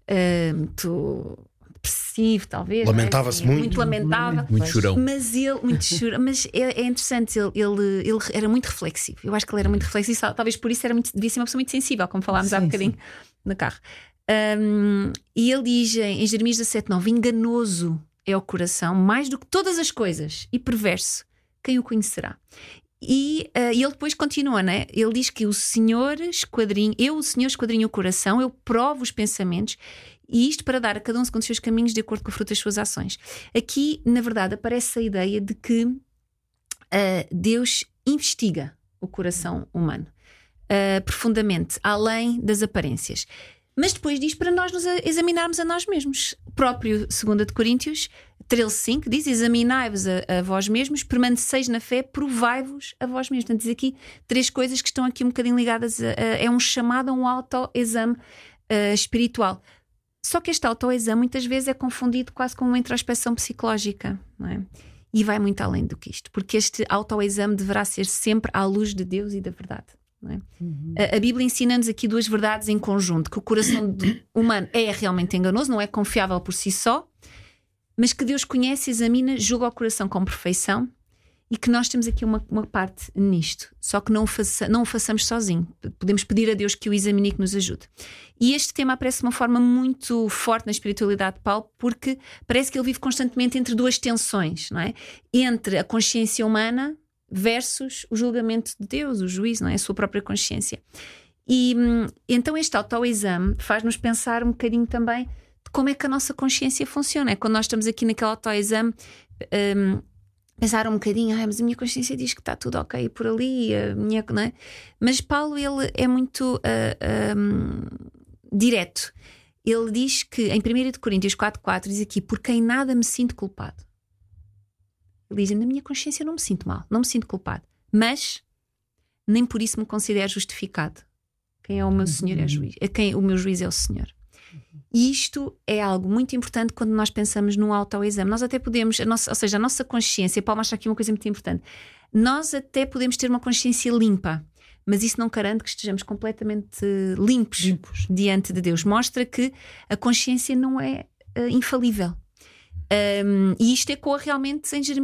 muito depressivo, talvez. Lamentava-se muito. Muito lamentável. Muito chorão. Mas ele, muito chorão. Mas é interessante, ele era muito reflexivo. Eu acho que ele era muito reflexivo. Talvez por isso devia ser uma pessoa muito sensível, como falámos há bocadinho no carro. E ele diz em Jeremias 17:9: enganoso é o coração mais do que todas as coisas e perverso, quem o conhecerá? E ele depois continua, né? Ele diz que o Senhor esquadrinho o coração, eu provo os pensamentos, e isto para dar a cada um segundo os seus caminhos de acordo com o fruto das suas ações. Aqui, na verdade, aparece a ideia de que Deus investiga o coração humano profundamente, além das aparências. Mas depois diz para nós nos examinarmos a nós mesmos. O próprio 2 de Coríntios 13:5 diz: examinai-vos a vós mesmos, permaneceis na fé, provai-vos a vós mesmos. Portanto, diz aqui 3 coisas que estão aqui um bocadinho ligadas é um chamado a um autoexame espiritual. Só que este autoexame muitas vezes é confundido quase com uma introspeção psicológica, não é? E vai muito além do que isto, porque este autoexame deverá ser sempre à luz de Deus e da verdade. Não é? A Bíblia ensina-nos aqui 2 verdades em conjunto: que o coração humano é realmente enganoso, não é confiável por si só, mas que Deus conhece, examina, julga o coração com perfeição, e que nós temos aqui uma parte nisto, só que não o façamos sozinho. Podemos pedir a Deus que o examine e que nos ajude. E este tema aparece de uma forma muito forte na espiritualidade de Paulo, porque parece que ele vive constantemente entre 2 tensões, não é? Entre a consciência humana versus o julgamento de Deus, o juízo, não é? A sua própria consciência. E então este autoexame faz-nos pensar um bocadinho também de como é que a nossa consciência funciona. É quando nós estamos aqui naquele autoexame, pensar um bocadinho, mas a minha consciência diz que está tudo ok por ali, não é? Mas Paulo, ele é muito direto. Ele diz que em 1 Coríntios 4:4 diz aqui: por quem nada me sinto culpado. Ele diz: na minha consciência eu não me sinto mal, não me sinto culpado, mas nem por isso me considero justificado. Quem é o meu Senhor é juiz. O meu juiz é o Senhor. E isto é algo muito importante quando nós pensamos num autoexame. Nós até podemos, ou seja, a nossa consciência, Paulo mostra aqui uma coisa muito importante, nós até podemos ter uma consciência limpa, mas isso não garante que estejamos completamente limpos diante de Deus. Mostra que a consciência não é infalível. E isto ecoa realmente em Jeremias